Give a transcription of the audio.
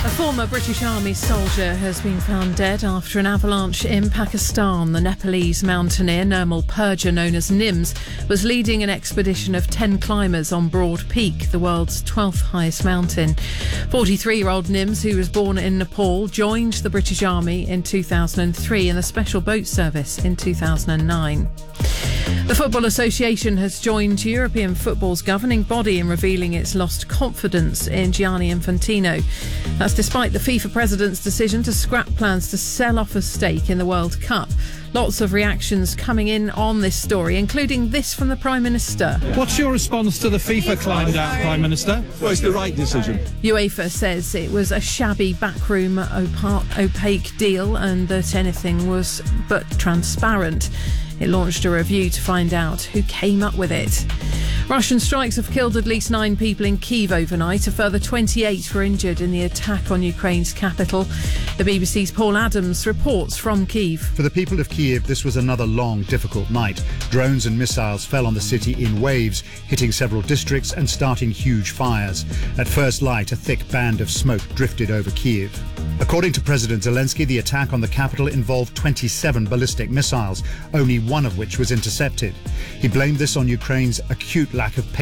A former British Army soldier has been found dead after an avalanche in Pakistan. The Nepalese mountaineer Nirmal Purja, known as Nims, was leading an expedition of 10 climbers on Broad Peak, the world's 12th highest mountain. 43-year-old Nims, who was born in Nepal, joined the British Army in 2003 and the Special Boat Service in 2009. The Football Association has joined European football's governing body in revealing it's lost confidence in Gianni Infantino. That's despite the FIFA president's decision to scrap plans to sell off a stake in the World Cup. Lots of reactions coming in on this story, including this from the Prime Minister. What's your response to the FIFA climb down, Prime Minister? Well, it's the right decision. UEFA says it was a shabby backroom opaque deal and that anything was but transparent. It launched a review to find out who came up with it. Russian strikes have killed at least 9 people in Kyiv overnight. A further 28 were injured in the attack on Ukraine's capital. The BBC's Paul Adams reports from Kyiv. For the people of Kyiv, this was another long, difficult night. Drones and missiles fell on the city in waves, hitting several districts and starting huge fires. At first light, a thick band of smoke drifted over Kyiv. According to President Zelensky, the attack on the capital involved 27 ballistic missiles, only one of which was intercepted. He blamed this on Ukraine's acute lack of